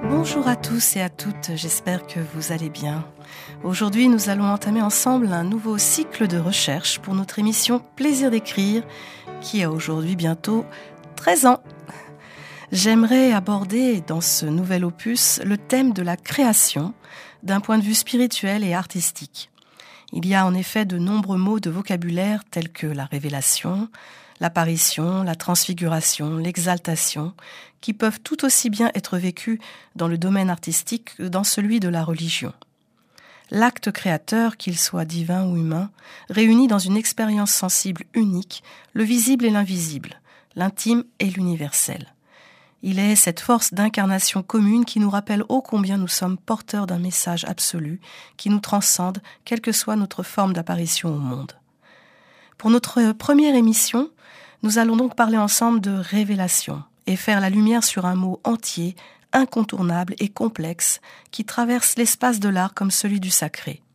Bonjour à tous et à toutes, j'espère que vous allez bien. Aujourd'hui, nous allons entamer ensemble un nouveau cycle de recherche pour notre émission Plaisir d'écrire, qui a aujourd'hui bientôt 13 ans. J'aimerais aborder dans ce nouvel opus le thème de la création d'un point de vue spirituel et artistique. Il y a en effet de nombreux mots de vocabulaire tels que la révélation, l'apparition, la transfiguration, l'exaltation, qui peuvent tout aussi bien être vécus dans le domaine artistique que dans celui de la religion. L'acte créateur, qu'il soit divin ou humain, réunit dans une expérience sensible unique le visible et l'invisible, l'intime et l'universel. Il est cette force d'incarnation commune qui nous rappelle ô combien nous sommes porteurs d'un message absolu qui nous transcende, quelle que soit notre forme d'apparition au monde. Pour notre première émission, nous allons donc parler ensemble de révélation et faire la lumière sur un mot entier, incontournable et complexe qui traverse l'espace de l'art comme celui du sacré.